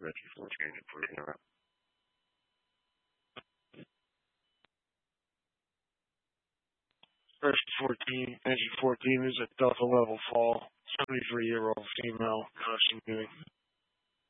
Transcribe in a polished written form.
Reggie for changing for interrupt. Reggie 14 is a Delta level fall, 73-year-old female, costume doing.